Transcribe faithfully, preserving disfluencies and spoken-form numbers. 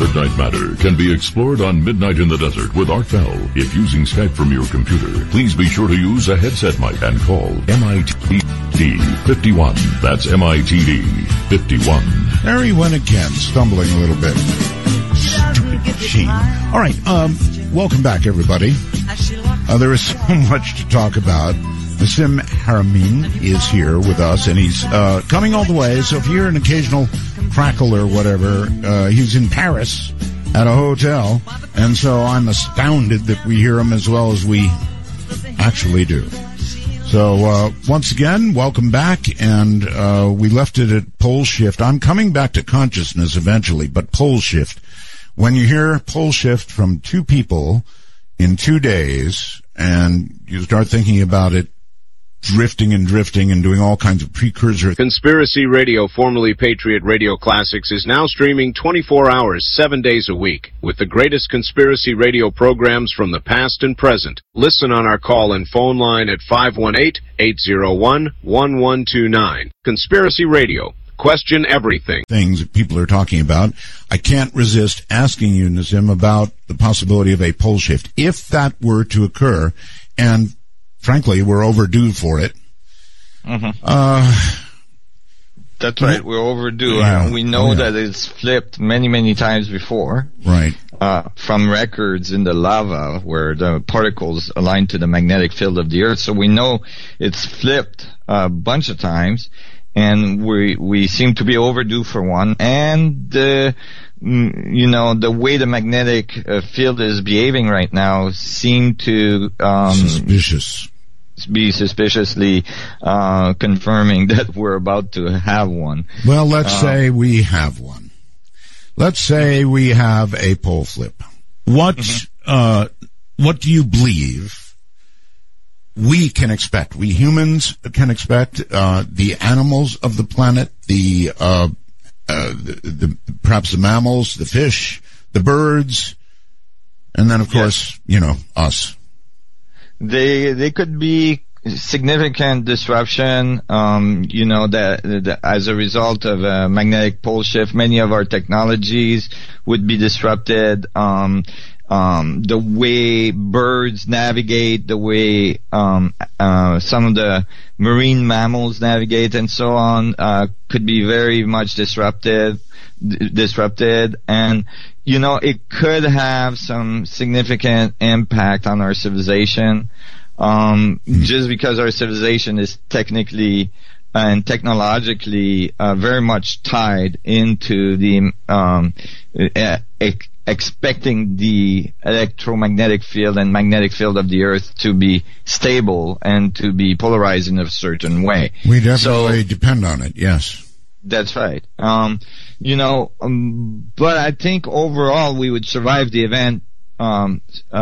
Midnight Matter can be explored on Midnight in the Desert with Art Bell. If using Skype from your computer, please be sure to use a headset mic and call M I T D fifty-one. That's M I T D fifty-one. There he went again, stumbling a little bit. Stupid machine. All right, um, welcome back, everybody. Uh, there is so much to talk about. Nassim Haramein is here with us, and he's uh, coming all the way. So if you hear an occasional crackle or whatever, uh, he's in Paris at a hotel, and so I'm astounded that we hear him as well as we actually do. So uh, once again, welcome back, and uh, we left it at pole shift. I'm coming back to consciousness eventually, but pole shift. When you hear pole shift from two people in two days, and you start thinking about it drifting and drifting and doing all kinds of precursor. Conspiracy Radio, formerly Patriot Radio Classics, is now streaming twenty-four hours, seven days a week, with the greatest conspiracy radio programs from the past and present. Listen on our call and phone line at five one eight, eight zero one, one one two nine. Conspiracy Radio. Question everything. Things that people are talking about. I can't resist asking you, Nassim, about the possibility of a pole shift. If that were to occur, and frankly, we're overdue for it. Mm-hmm. Uh, That's right, we're overdue. Yeah. Uh, we know Oh, yeah. that it's flipped many, many times before. Right. Uh, from records in the lava where the particles align to the magnetic field of the Earth. So we know it's flipped a bunch of times, and we we seem to be overdue for one. And the mm, you know the way the magnetic uh, field is behaving right now seem to um, Suspicious. be suspiciously uh, confirming that we're about to have one. Well, let's Uh, say we have one. Let's say we have a pole flip. What, Mm-hmm. uh, what do you believe we can expect? We humans can expect, uh, the animals of the planet, the, uh, uh, the, the, perhaps the mammals, the fish, the birds, and then, of course, you know, us. They they could be significant disruption. Um, you know that, that as a result of a magnetic pole shift, many of our technologies would be disrupted. Um, um, the way birds navigate, the way um, uh, some of the marine mammals navigate, and so on, uh, could be very much disrupted. D- disrupted, and you know it could have some significant impact on our civilization. Um, mm. Just because our civilization is technically and technologically uh, very much tied into the um, uh, ex- expecting the electromagnetic field and magnetic field of the Earth to be stable and to be polarized in a certain way. We definitely so, depend on it, yes. That's right. Um, you know, um, but I think overall we would survive the event um, uh,